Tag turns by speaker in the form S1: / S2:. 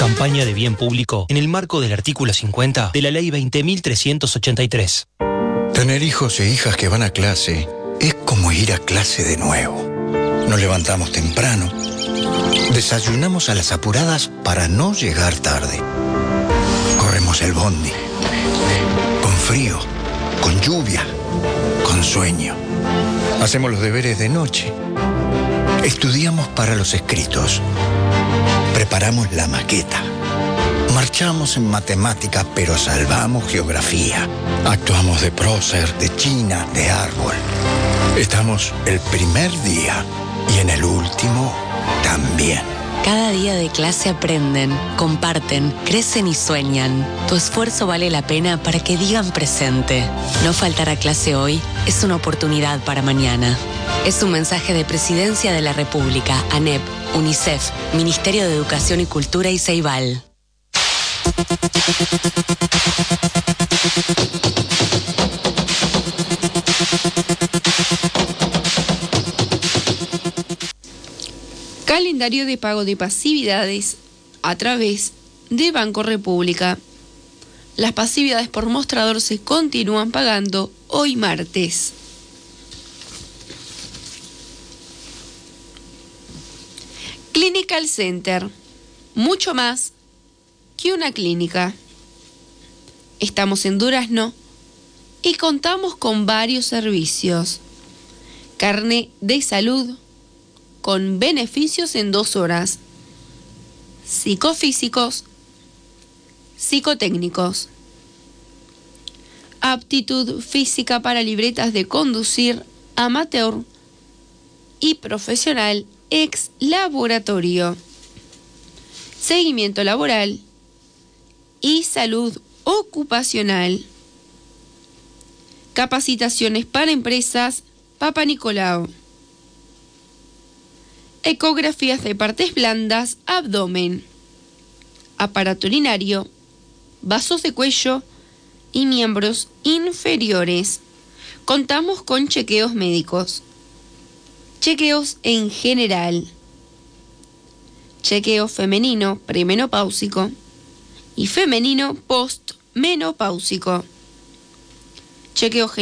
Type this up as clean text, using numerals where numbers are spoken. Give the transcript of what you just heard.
S1: Campaña de bien público en el marco del artículo 50 de la Ley 20.383.
S2: Tener hijos e hijas que van a clase es como ir a clase de nuevo. Nos levantamos temprano, desayunamos a las apuradas para no llegar tarde. Corremos el bondi, con frío, con lluvia, con sueño. Hacemos los deberes de noche. Estudiamos para los escritos. Preparamos la maqueta. Marchamos en matemática, pero salvamos geografía. Actuamos de prócer, de china, de árbol. Estamos el primer día y en el último también.
S3: Cada día de clase aprenden, comparten, crecen y sueñan. Tu esfuerzo vale la pena para que digan presente. No faltar a clase hoy es una oportunidad para mañana. Es un mensaje de Presidencia de la República, ANEP, UNICEF, Ministerio de Educación y Cultura y Ceibal.
S4: Calendario de pago de pasividades a través de Banco República. Las pasividades por mostrador se continúan pagando hoy martes. Clinical Center, mucho más que una clínica. Estamos en Durazno y contamos con varios servicios. Carné de salud con beneficios en 2 horas. Psicofísicos, psicotécnicos. Aptitud física para libretas de conducir amateur y profesional ex laboratorio. Seguimiento laboral y salud ocupacional. Capacitaciones para empresas Papa Nicolau. Ecografías de partes blandas, abdomen, aparato urinario, vasos de cuello y miembros inferiores. Contamos con chequeos médicos, chequeos en general, chequeo femenino premenopáusico y femenino postmenopáusico, chequeo